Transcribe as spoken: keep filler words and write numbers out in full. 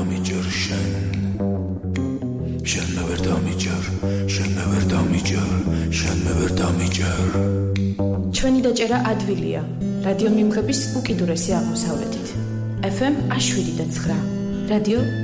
დამიჯერ შენ შენ მე ვერ დამიჯერ შენ მე ვერ დამიჯერ შენ მე ვერ დამიჯერ ჩვენი დაჭერა ადვილია რადიო მიმღების უკიდურესი აღმოსავლეთით ეფ ემ ათი შვიდ და ცხრა რადიო